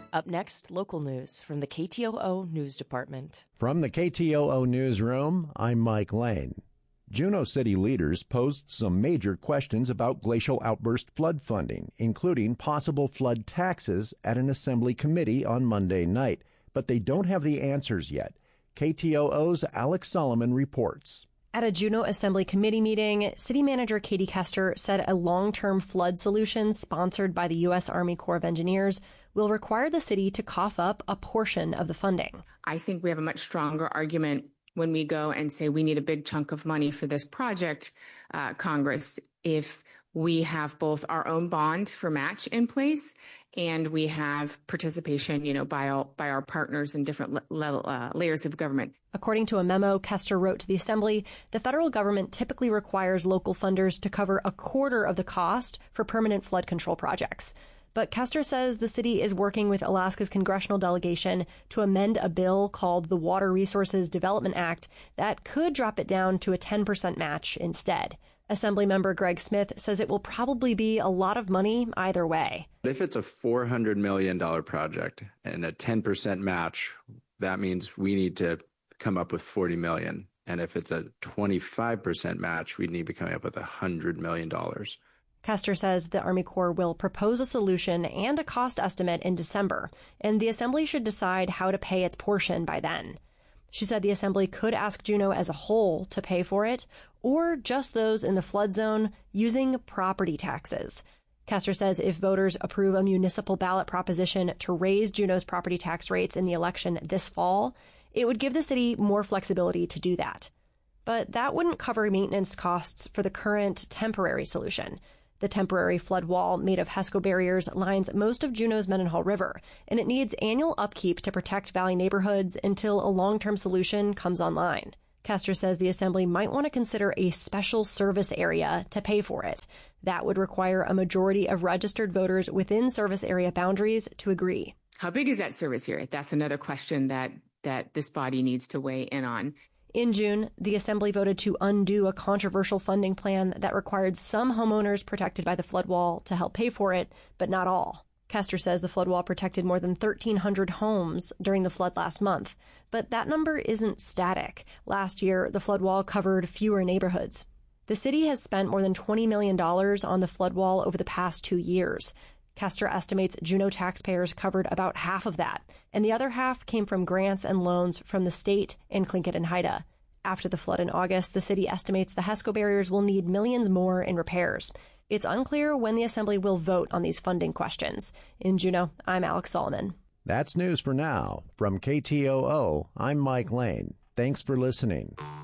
Up next, local news from the KTOO News Department. From the KTOO Newsroom, I'm Mike Lane. Juneau City leaders posed some major questions about glacial outburst flood funding, including possible flood taxes at an assembly committee on Monday night. But they don't have the answers yet. KTOO's Alex Solomon reports. At a Juneau Assembly Committee meeting, City Manager Katie Kester said a long-term flood solution sponsored by the U.S. Army Corps of Engineers will require the city to cough up a portion of the funding. I think we have a much stronger argument when we go and say we need a big chunk of money for this project, Congress, if we have both our own bond for match in place and we have participation, by our partners in different layers of government. According to a memo Kester wrote to the Assembly, the federal government typically requires local funders to cover a quarter of the cost for permanent flood control projects. But Kester says the city is working with Alaska's congressional delegation to amend a bill called the Water Resources Development Act that could drop it down to a 10% match instead. Assemblymember Greg Smith says it will probably be a lot of money either way. If it's a $400 million project and a 10% match, that means we need to come up with $40 million. And if it's a 25% match, we need to come up with $100 million. Kester says the Army Corps will propose a solution and a cost estimate in December, and the Assembly should decide how to pay its portion by then. She said the Assembly could ask Juneau as a whole to pay for it, or just those in the flood zone using property taxes. Kester says if voters approve a municipal ballot proposition to raise Juneau's property tax rates in the election this fall, it would give the city more flexibility to do that. But that wouldn't cover maintenance costs for the current temporary solution. The temporary flood wall made of HESCO barriers lines most of Juneau's Mendenhall River, and it needs annual upkeep to protect valley neighborhoods until a long-term solution comes online. Kester says the Assembly might want to consider a special service area to pay for it. That would require a majority of registered voters within service area boundaries to agree. How big is that service area? That's another question that this body needs to weigh in on. In June, the Assembly voted to undo a controversial funding plan that required some homeowners protected by the flood wall to help pay for it, but not all. Kester says the flood wall protected more than 1,300 homes during the flood last month, but that number isn't static. Last year, the flood wall covered fewer neighborhoods. The city has spent more than $20 million on the flood wall over the past 2 years. Kester estimates Juneau taxpayers covered about half of that, and the other half came from grants and loans from the state and Tlingit and Haida. After the flood in August, the city estimates the HESCO barriers will need millions more in repairs. It's unclear when the Assembly will vote on these funding questions. In Juneau, I'm Alex Solomon. That's news for now. From KTOO, I'm Mike Lane. Thanks for listening.